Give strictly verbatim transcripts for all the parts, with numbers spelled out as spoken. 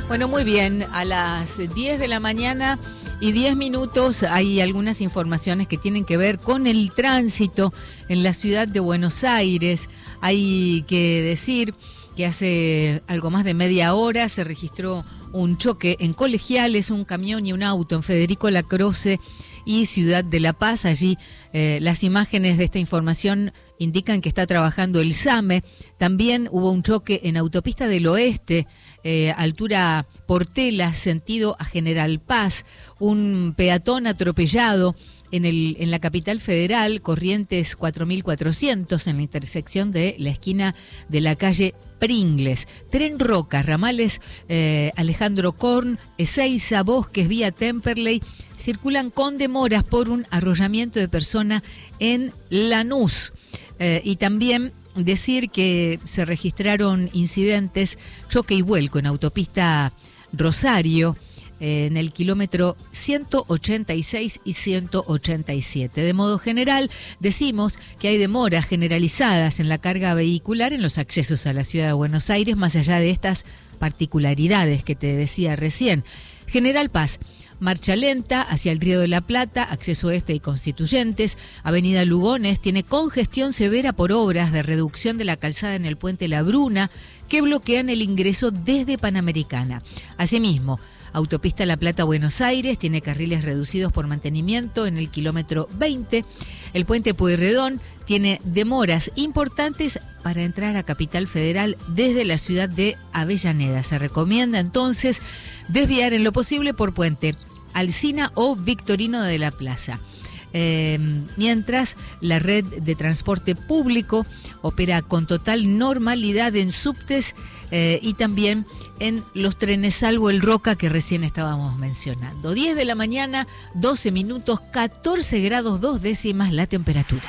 Bueno, muy bien, a las diez de la mañana y diez minutos hay algunas informaciones que tienen que ver con el tránsito en la ciudad de Buenos Aires. Hay que decir que hace algo más de media hora se registró un choque en Colegiales, un camión y un auto en Federico Lacroze y Ciudad de La Paz. Allí eh, las imágenes de esta información indican que está trabajando el SAME. También hubo un choque en Autopista del Oeste, eh, altura Portela, sentido a General Paz. Un peatón atropellado en, el, en la capital federal, Corrientes cuatro mil cuatrocientos, en la intersección de la esquina de la calle Pringles. Tren Roca, ramales eh, Alejandro Korn, Ezeiza, Bosques, vía Temperley, circulan con demoras por un arrollamiento de persona en Lanús. Eh, y también decir que se registraron incidentes, choque y vuelco en autopista Rosario, eh, en el kilómetro ciento ochenta y seis y ciento ochenta y siete. De modo general, decimos que hay demoras generalizadas en la carga vehicular en los accesos a la ciudad de Buenos Aires, más allá de estas particularidades que te decía recién. General Paz, marcha lenta hacia el Río de la Plata, acceso este y Constituyentes. Avenida Lugones tiene congestión severa por obras de reducción de la calzada en el puente La Bruna que bloquean el ingreso desde Panamericana. Asimismo, Autopista La Plata-Buenos Aires tiene carriles reducidos por mantenimiento en el kilómetro veinte. El puente Pueyrredón tiene demoras importantes para entrar a Capital Federal desde la ciudad de Avellaneda. Se recomienda entonces desviar en lo posible por puente Alsina o Victorino de la Plaza. Eh, mientras la red de transporte público opera con total normalidad en subtes eh, y también en los trenes, salvo el Roca que recién estábamos mencionando. diez de la mañana, doce minutos, catorce grados dos décimas la temperatura.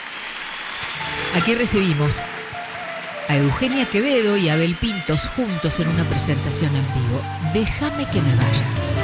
Aquí recibimos a Eugenia Quevedo y Abel Pintos juntos en una presentación en vivo. Déjame que me vaya.